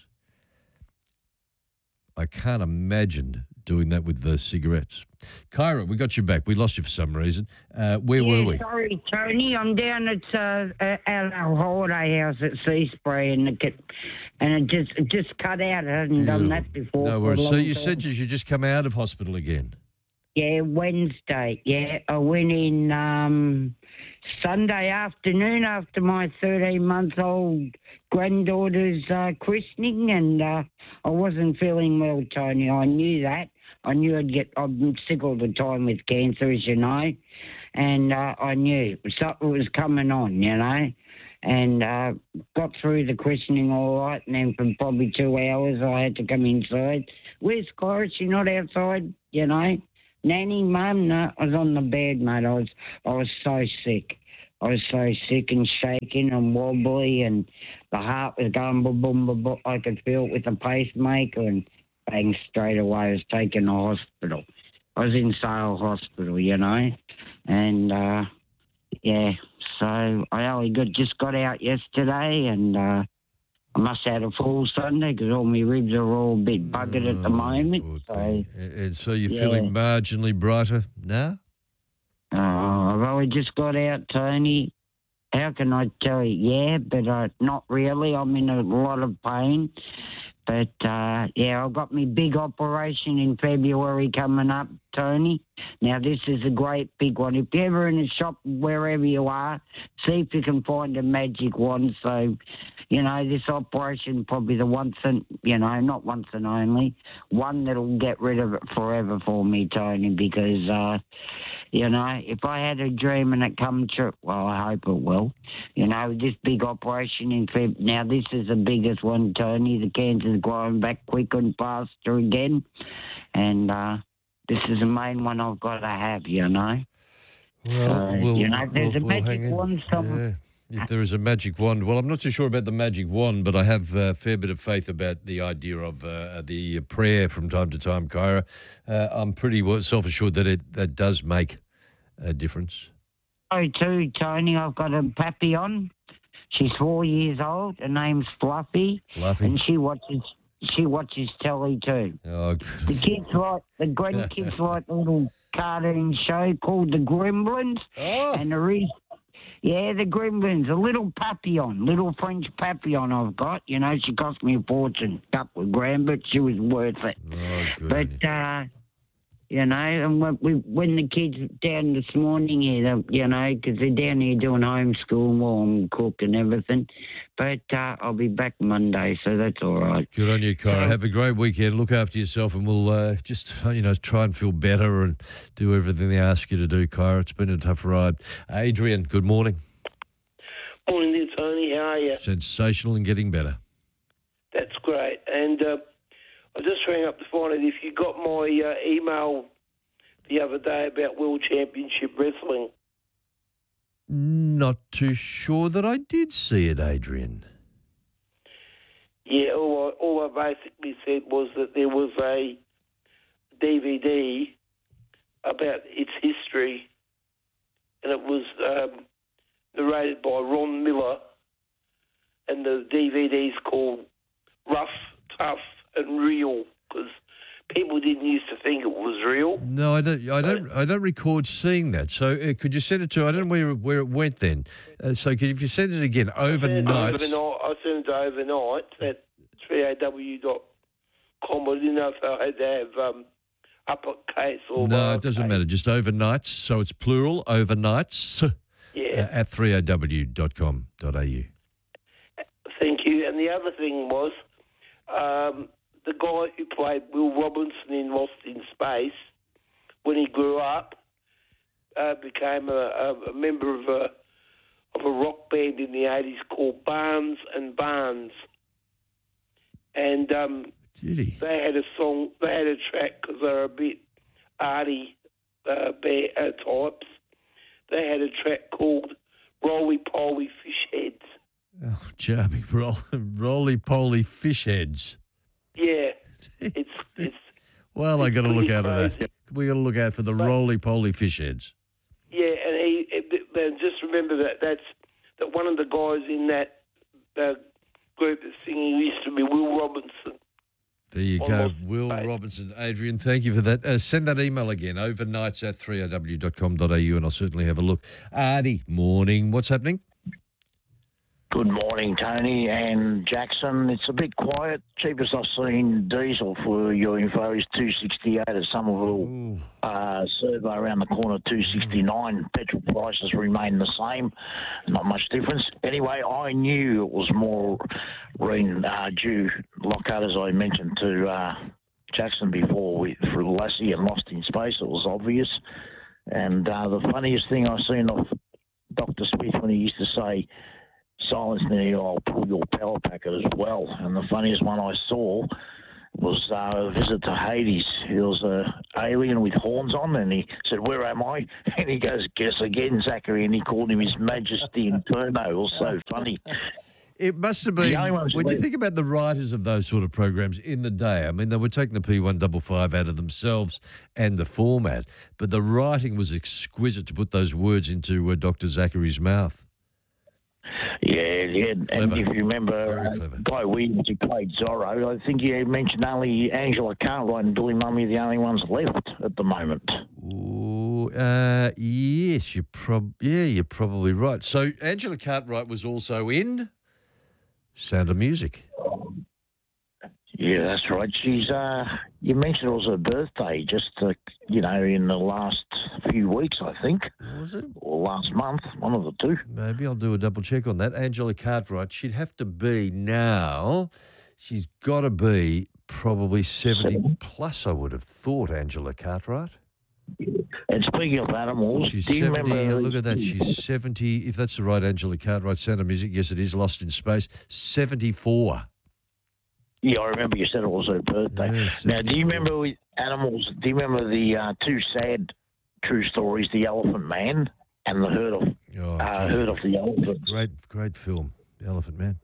I can't imagine doing that with the cigarettes. Kyra, we got you back. We lost you for some reason. Uh, where
yeah,
were we?
Sorry, Tony. I'm down at uh, at our holiday house at Seaspray, and it get, and it just it just cut out. I hadn't done that before.
No
for a
worries. So
long
you
time.
said you just come out of hospital again?
Yeah, Wednesday. Yeah, I went in um, Sunday afternoon after my thirteen-month-old granddaughter's uh, christening, and uh, I wasn't feeling well, Tony. I knew that. I knew I'd get. I'm sick all the time with cancer, as you know, and uh, I knew something was coming on, you know, and uh, got through the christening all right, and then for probably two hours I had to come inside. Where's Cora? She's not outside, you know. Nanny, Mum, no, I was on the bed, mate. I was, I was so sick. I was so sick and shaking and wobbly, and the heart was going boom, boom, boom, boom. I could feel it with the pacemaker, and bang, straight away I was taken to hospital. I was in Sale Hospital, you know, and uh, yeah, so I only got just got out yesterday, and uh, I must have had a full Sunday because all my ribs are all a bit buggered at the moment. So,
And, and so you're
yeah.
feeling marginally brighter now?
Oh, I've only just got out, Tony. How can I tell you? Yeah, but uh, not really. I'm in a lot of pain. But, uh, yeah, I've got my big operation in February coming up, Tony. Now, this is a great big one. If you're ever in a shop, wherever you are, see if you can find a magic wand. So, you know, this operation probably the once and, you know, not once and only, one that'll get rid of it forever for me, Tony, because, uh, you know, if I had a dream and it come true, well, I hope it will. You know, this big operation in Feb. Now, this is the biggest one, Tony. The cancer's growing back quicker and faster again. And uh, this is the main one I've got to have, you know.
Well,
so,
we'll,
you know, there's
we'll,
a
we'll hang
magic
in.
wand somewhere.
Yeah. If there is a magic wand. Well, I'm not too sure about the magic wand, but I have a fair bit of faith about the idea of uh, the prayer from time to time, Kyra. Uh, I'm pretty well self-assured that it that does make a difference.
Oh, too, Tony, I've got a papillon. She's four years old. Her name's Fluffy.
Fluffy.
And she watches she watches telly too.
Oh,
the kids like the grandkids like the little cartoon show called The Gremlins.
Oh.
And there is yeah, the Gremlins, a little papillon, little French papillon I've got. You know, she cost me a fortune, couple of grand, but she was worth it.
Oh, good.
But uh you know, and when, we, when the kids down this morning here, they, you know, because they're down here doing homeschool while I'm cooking and everything. But uh, I'll be back Monday, so that's all right.
Good on you, Kyra. Have a great weekend. Look after yourself, and we'll uh, just, you know, try and feel better and do everything they ask you to do, Kyra. It's been a tough ride. Adrian, good morning.
Morning there, Tony. How are you?
Sensational and getting better.
That's great. And uh, I just rang up to find out if you got my uh, email the other day about World Championship Wrestling.
Not too sure that I did see it, Adrian.
Yeah, all I, all I basically said was that there was a D V D about its history, and it was um, narrated by Ron Miller, and the D V D's called Rough, Tough and Real, because people didn't used to think it was real.
No, I don't. I don't. I don't record seeing that. So uh, could you send it to? I don't know where where it went then. Uh, so could, if you send it again overnight.
I sent it overnight. I sent it overnight at three A W dot com. I didn't know if I had to have um, uppercase or
No, it doesn't matter. Just overnights. So it's plural. Overnights.
Yeah.
Uh, at three A W dot com dot A U.
Thank you. And the other thing was um, the guy who played Will Robinson in Lost in Space, when he grew up, uh, became a, a, a member of a of a rock band in the eighties called Barnes and Barnes. And um,
they
had a song, they had a track because they were a bit arty uh, bear, uh, types. They had a track called Roly Poly Fish Heads.
Oh, Jamie, roll, roly-poly fish heads.
Yeah, it's it's.
Well, I got to look
pretty
out of
crazy.
that. We got to look out for the roly-poly fish heads.
Yeah, and he it, and just remember that that's that one of the guys in that uh, group that's singing used to be Will Robinson.
There you go, Will Robinson. Adrian, thank you for that. Uh, send that email again, overnights at three A W dot com dot A U, and I'll certainly have a look. Artie, morning. What's happening?
Good morning, Tony and Jackson. It's a bit quiet. Cheapest I've seen diesel for your info is two sixty-eight at Somerville. Uh, survey around the corner, two sixty-nine. Petrol prices remain the same. Not much difference. Anyway, I knew it was more rain uh, due, Lockhart, as I mentioned to uh, Jackson before, with, for Lassie and Lost in Space. It was obvious. And uh, the funniest thing I've seen of Doctor Smith when he used to say, silence me, I'll pull your power packet as well. And the funniest one I saw, was uh, a visit to Hades. There was a alien with horns on, and he said, "Where am I?" And he goes, "Guess again, Zachary," and he called him His Majesty Inferno. It was so funny.
It must have
The
been,
only ones
when you
left-
think about the writers of those sort of programs in the day, I mean, they were taking the P one fifty-five out of themselves and the format, but the writing was exquisite to put those words into uh, Doctor Zachary's mouth.
Yeah, yeah. And
Clever.
if you remember uh, Guy Williams, who played Zorro, I think he mentioned only Angela Cartwright and Billy Mummy are the only ones left at the moment.
Ooh, uh, yes, you're prob- yeah, you're probably right. So Angela Cartwright was also in Sound of Music.
Yeah, that's right. She's, uh, you mentioned it was her birthday just, uh, you know, in the last few weeks, I think.
Was it?
Or last month, one of the two.
Maybe I'll do a double check on that. Angela Cartwright, she'd have to be now, she's got to be probably seventy plus, I would have thought, Angela Cartwright.
And speaking of animals,
She's
do you
seventy.
remember...
Look at that. She's seventy. If that's the right Angela Cartwright, Sound of Music, yes, it is. Lost in Space. seventy-four.
Yeah, I remember you said it was her birthday.
Yes,
now, do you remember with animals, do you remember the uh, two sad true stories, The Elephant Man and The Herd of,
Oh,
uh,
geez.
Herd of the Elephants?
Great, great film, Elephant Man.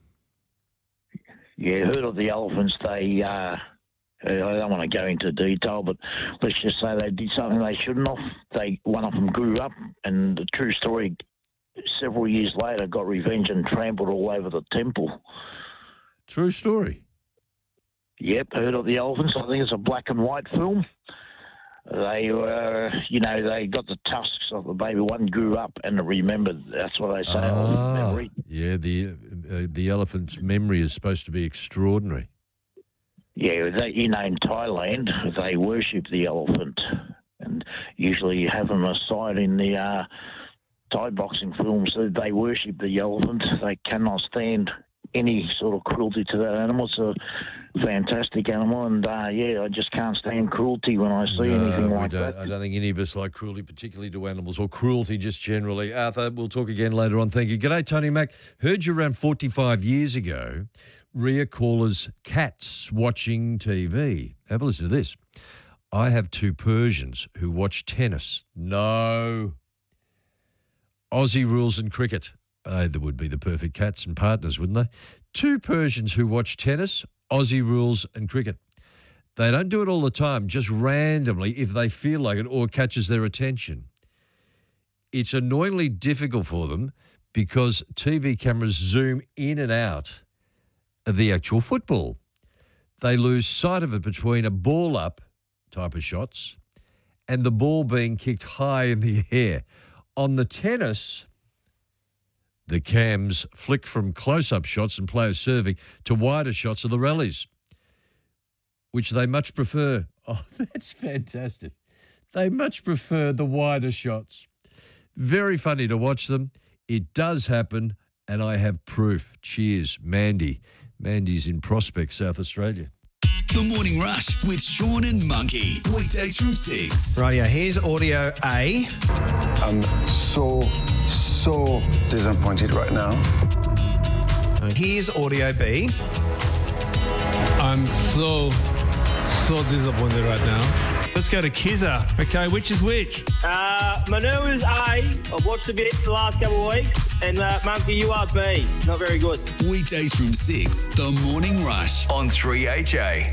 Yeah, Herd of the Elephants, they, uh, I don't want to go into detail, but let's just say they did something they shouldn't have. They, one of them grew up, and the true story, several years later, got revenge and trampled all over the temple.
True story.
Yep, Herd of the Elephants. I think it's a black and white film. They were, you know, they got the tusks of the baby. One grew up and remembered. That's what they say.
Ah,
memory.
yeah, the uh, the elephant's memory is supposed to be extraordinary.
Yeah, they, you know, in Thailand, they worship the elephant. And usually you have them aside in the uh, Thai boxing films. They worship the elephant. They cannot stand any sort of cruelty to that animal. It's a fantastic animal, and uh, yeah, I just can't stand cruelty when I see
No,
anything
we
like
don't,
that.
I don't think any of us like cruelty, particularly to animals, or cruelty just generally. Arthur, we'll talk again later on. Thank you. G'day, Tony Mac. Heard you around forty-five years ago. Ria Caller's cats watching T V. Have a listen to this. I have two Persians who watch tennis. No. Aussie rules and cricket. Uh, they would be the perfect cats and partners, wouldn't they? Two Persians who watch tennis, Aussie rules and cricket. They don't do it all the time, just randomly if they feel like it or catches their attention. It's annoyingly difficult for them because T V cameras zoom in and out of the actual football. They lose sight of it between a ball up type of shots and the ball being kicked high in the air. On the tennis, the cams flick from close-up shots and players serving to wider shots of the rallies, which they much prefer. Oh, that's fantastic. They much prefer the wider shots. Very funny to watch them. It does happen, and I have proof. Cheers, Mandy. Mandy's in Prospect, South Australia.
The Morning Rush with Sean and Monkey. Weekdays from six.
Rightio, here's audio A.
I'm so, so disappointed right now.
And here's audio B.
I'm so, so disappointed right now. Let's go to Kizza. Okay, which is which?
Uh, Manu is A. I've watched a bit the last couple of weeks. And uh, Monkey, you are B. Not very good.
Weekdays from six. The Morning Rush on three H A.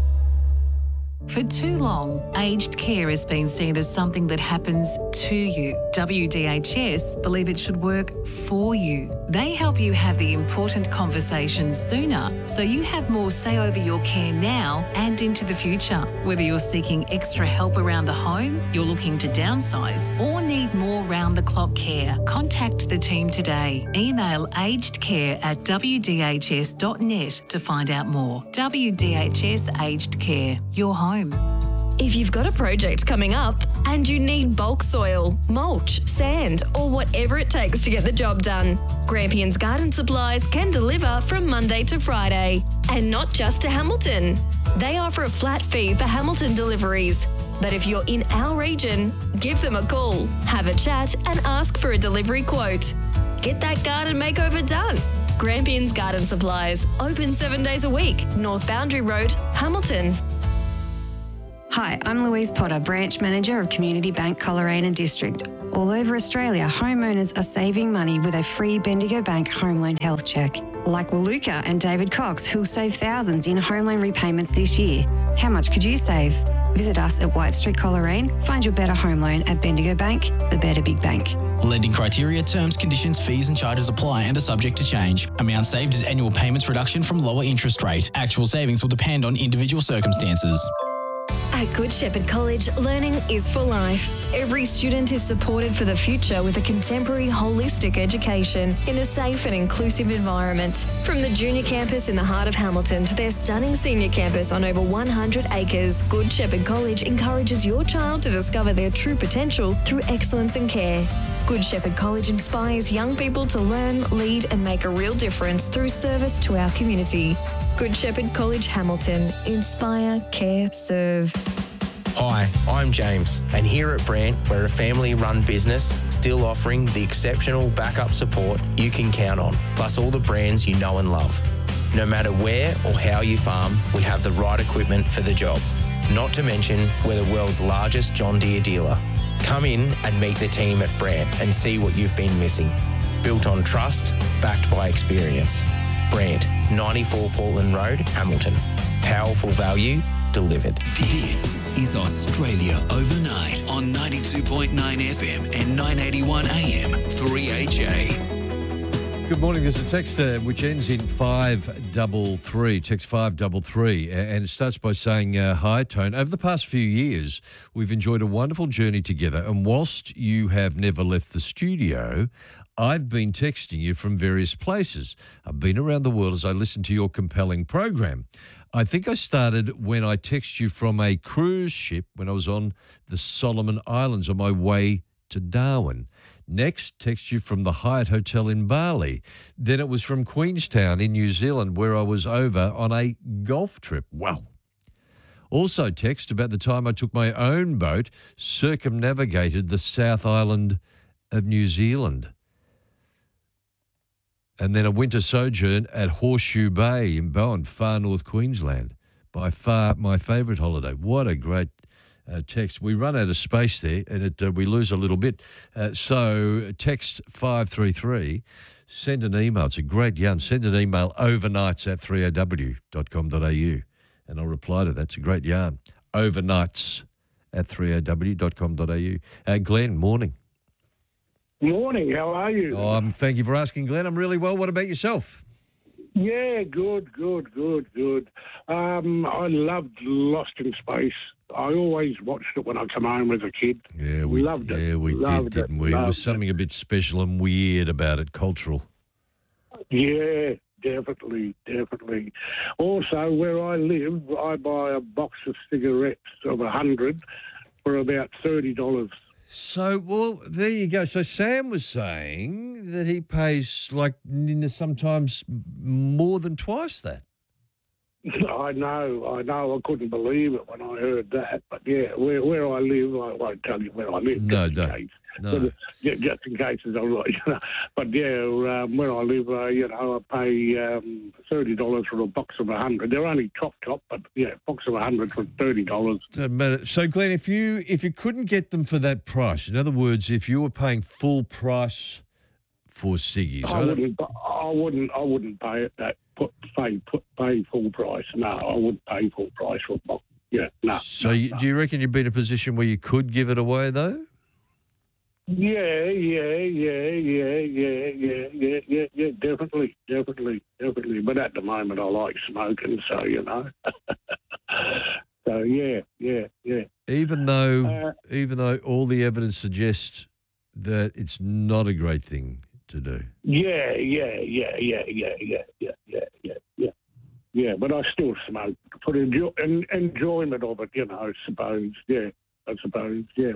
For too long, aged care has been seen as something that happens to you. W D H S believe it should work for you. They help you have the important conversations sooner, so you have more say over your care now and into the future. Whether you're seeking extra help around the home, you're looking to downsize, or need more round-the-clock care, contact the team today. Email agedcare at w d h s dot net to find out more. W D H S Aged Care, your home.
If you've got a project coming up and you need bulk soil, mulch, sand, or whatever it takes to get the job done, Grampians Garden Supplies can deliver from Monday to Friday. And not just to Hamilton. They offer a flat fee for Hamilton deliveries. But if you're in our region, give them a call, have a chat, and ask for a delivery quote. Get that garden makeover done. Grampians Garden Supplies. Open seven days a week. North Boundary Road, Hamilton.
Hi, I'm Louise Potter, Branch Manager of Community Bank Coleraine District. All over Australia, homeowners are saving money with a free Bendigo Bank Home Loan Health Check. Like Waluka and David Cox, who'll save thousands in home loan repayments this year. How much could you save? Visit us at White Street, Coleraine. Find your better home loan at Bendigo Bank, the better big bank.
Lending criteria, terms, conditions, fees and charges apply and are subject to change. Amount saved is annual payments reduction from lower interest rate. Actual savings will depend on individual circumstances.
At Good Shepherd College, learning is for life. Every student is supported for the future with a contemporary holistic education in a safe and inclusive environment. From the junior campus in the heart of Hamilton to their stunning senior campus on over one hundred acres, Good Shepherd College encourages your child to discover their true potential through excellence and care. Good Shepherd College inspires young people to learn, lead and make a real difference through service to our community. Good Shepherd College, Hamilton. Inspire, care, serve.
Hi, I'm James, and here at Brant, we're a family-run business still offering the exceptional backup support you can count on, plus all the brands you know and love. No matter where or how you farm, we have the right equipment for the job. Not to mention, we're the world's largest John Deere dealer. Come in and meet the team at Brant and see what you've been missing. Built on trust, backed by experience. Brant, ninety-four Portland Road, Hamilton. Powerful value delivered.
This is Australia Overnight on ninety-two point nine F M and nine eighty-one A M, three H A.
Good morning. There's a text uh, which ends in five double three. Text five double three, and it starts by saying, uh, "Hi, Tone. Over the past few years, we've enjoyed a wonderful journey together, and whilst you have never left the studio, I've been texting you from various places. I've been around the world as I listen to your compelling program. I think I started when I texted you from a cruise ship when I was on the Solomon Islands on my way to Darwin. Next, text you from the Hyatt Hotel in Bali. Then it was from Queenstown in New Zealand where I was over on a golf trip. Wow. Also text about the time I took my own boat, circumnavigated the South Island of New Zealand. And then a winter sojourn at Horseshoe Bay in Bowen, far north Queensland. By far my favourite holiday. What a great uh, text. We run out of space there and it uh, we lose a little bit. Uh, so text five three three, send an email. It's a great yarn. Send an email overnights at three a w dot com dot a u and I'll reply to that. It's a great yarn. Overnights at three a w dot com dot a u. Uh, Glenn, morning.
Morning, how are you?
Oh, um, thank you for asking, Glenn. I'm really well. What about yourself?
Yeah, good, good, good, good. Um, I loved Lost in Space. I always watched it when I come home as a kid.
Yeah, we
loved it.
Yeah, we
loved
did,
it.
didn't we? There was
Loved
something a bit special and weird about it, cultural.
Yeah, definitely, definitely. Also, where I live, I buy a box of cigarettes of a hundred for about thirty dollars.
So, well, there you go. So Sam was saying that he pays like sometimes more than twice that.
I know, I know. I couldn't believe it when I heard that. But yeah, where where I live, I won't tell you where I live.
No,
just in
don't.
case.
No.
But, yeah, just in case it's all right. You know. But yeah, um, where I live, uh, you know, I pay um, thirty dollars for a box of a hundred. They're only top top, but yeah, box of a hundred for thirty dollars.
So, so, Glenn, if you if you couldn't get them for that price, in other words, if you were paying full price for ciggies,
I wouldn't. I wouldn't. I wouldn't pay it that. Put pay put pay full price. No, I wouldn't pay full price for a box. Yeah, no.
So,
no,
you,
no.
do you reckon you'd be in a position where you could give it away though?
Yeah, yeah, yeah, yeah, yeah, yeah, yeah, yeah, yeah, definitely, definitely, definitely. But at the moment, I like smoking, so you know. So yeah, yeah, yeah.
Even though,
Uh,
even though all the evidence suggests that it's not a great thing to do.
Yeah, yeah, yeah, yeah, yeah, yeah, yeah, yeah, yeah, yeah. Yeah, but I still smoke for the enjoy- en- enjoyment of it, you know, I suppose. Yeah, I suppose, yeah.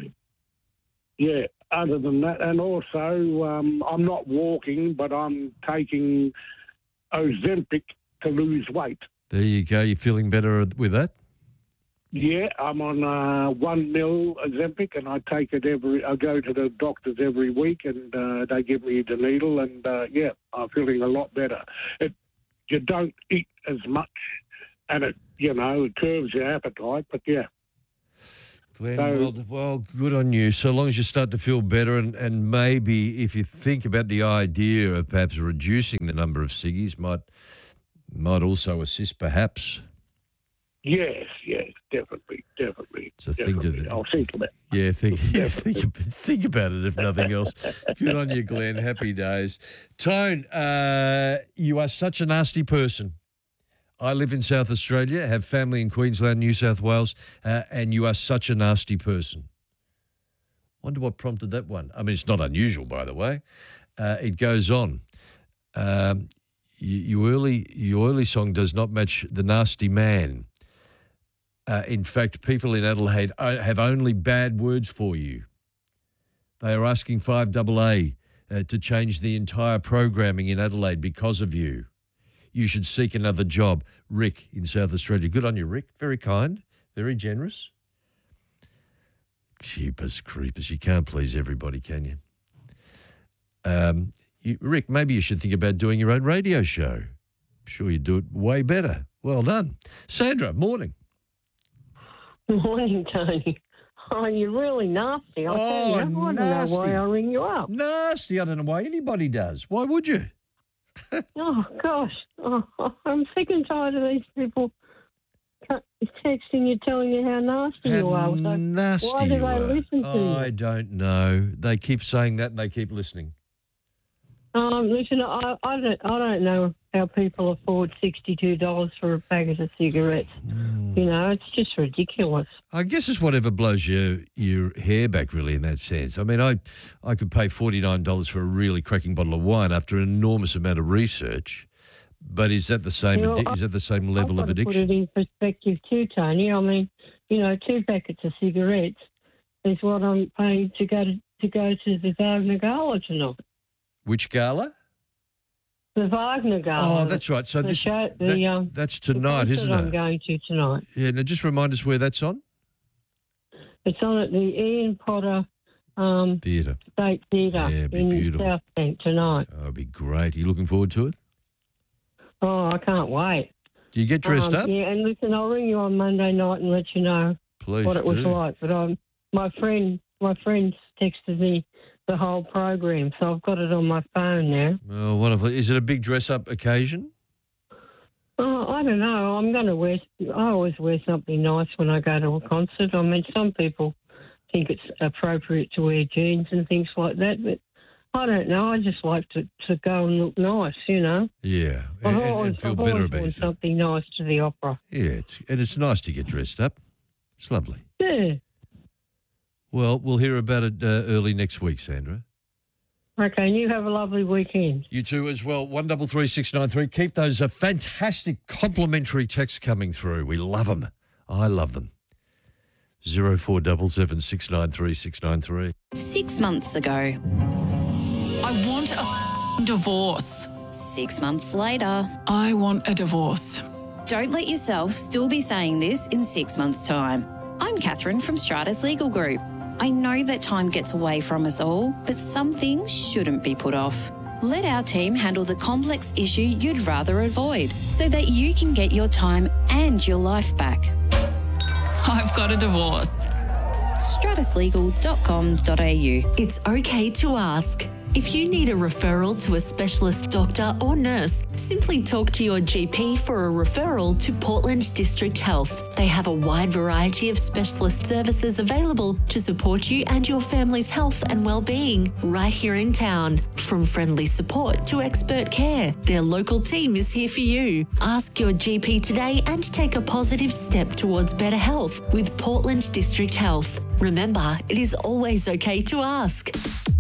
Yeah, other than that, and also um, I'm not walking, but I'm taking Ozempic to lose weight.
There you go. You're feeling better with that?
Yeah, I'm on uh, one mil Ozempic, and I take it every. I go to the doctors every week, and uh, they give me the needle, and uh, yeah, I'm feeling a lot better. It, you don't eat as much, and it, you know, it curbs your appetite. But yeah.
Glenn,
So-
well, well, good on you. So long as you start to feel better, and, and maybe if you think about the idea of perhaps reducing the number of ciggies, might might also assist, perhaps.
Yes, yes, definitely, definitely.
It's a thing to
definitely. I'll think about it.
Yeah, think, yeah, think, ab- think about it, if nothing else. Good on you, Glenn. Happy days. Tone, uh, you are such a nasty person. I live in South Australia, have family in Queensland, New South Wales, uh, and you are such a nasty person. Wonder what prompted that one. I mean, it's not unusual, by the way. Uh, it goes on. Um, you, you early, your early song does not match the nasty man. Uh, in fact, people in Adelaide o- have only bad words for you. They are asking five A A uh, to change the entire programming in Adelaide because of you. You should seek another job. Rick in South Australia. Good on you, Rick. Very kind, very generous. Jeepers creepers. You can't please everybody, can you? Um, you? Rick, maybe you should think about doing your own radio show. I'm sure you'd do it way better. Well done. Sandra, morning.
Morning, Tony. Oh, you're really nasty. I tell you, I don't know why I ring you up.
Nasty. I don't know why anybody does. Why would you?
Oh, gosh. Oh, I'm sick and tired of these people texting you, telling you how nasty you are. So
nasty
why do
you
they
are.
listen to
I
you?
don't know. They keep saying that and they keep listening.
Um, listen, I, I, don't, I don't know how people afford sixty-two dollars for a packet of cigarettes.
Mm.
You know, it's just ridiculous.
I guess it's whatever blows your your hair back, really, in that sense. I mean, I I could pay forty-nine dollars for a really cracking bottle of wine after an enormous amount of research. But is that the same?
You know,
addi- is that the same level
I've
of
got to
addiction?
put it in perspective too, Tony. I mean, you know, two packets of cigarettes is what I'm paying to go to, to go to the Wagner Gala tonight.
Which gala?
The Wagner Gala.
Oh, that's right. So
the
this
show, the,
that-
um,
that's
the
tonight,
concert
isn't
I'm
it?
going to tonight.
Yeah. Now, just remind us where that's on.
It's on at the Ian Potter um,
Theatre.
State Theatre
Yeah, it'd be
in
beautiful.
South Bank tonight.
Oh, it'd be great. Are you looking forward to it?
Oh, I can't wait.
Do you get dressed
Um,
up?
Yeah, and listen, I'll ring you on Monday night and let you know
Please
what it was
do.
like. But um, my friend, my friend texted me the whole program, so I've got it on my phone now.
Oh, wonderful. Is it a big dress-up occasion?
Oh, I don't know. I'm going to wear. I always wear something nice when I go to a concert. I mean, some people think it's appropriate to wear jeans and things like that, but I don't know. I just like to, to go and look nice, you know.
Yeah,
I've
and, and-
always,
and feel
I've
better
always
about
worn
yourself.
something nice to the opera.
Yeah, it's, and it's nice to get dressed up. It's lovely.
Yeah.
Well, we'll hear about it uh, early next week, Sandra.
Okay, and you have a lovely weekend.
You too as well. One double three six nine three. Keep those uh, fantastic complimentary texts coming through. We love them. I love them. Zero four double seven six nine three six nine three.
Six months ago.
I want a divorce.
Six months later.
I want a divorce.
Don't let yourself still be saying this in six months' time. I'm Catherine from Stratus Legal Group. I know that time gets away from us all, but some things shouldn't be put off. Let our team handle the complex issue you'd rather avoid so that you can get your time and your life back.
I've got a divorce.
stratus legal dot com dot a u.
It's okay to ask. If you need a referral to a specialist doctor or nurse, simply talk to your G P for a referral to Portland District Health. They have a wide variety of specialist services available to support you and your family's health and well-being right here in town. From friendly support to expert care, their local team is here for you. Ask your G P today and take a positive step towards better health with Portland District Health. Remember, it is always okay to ask.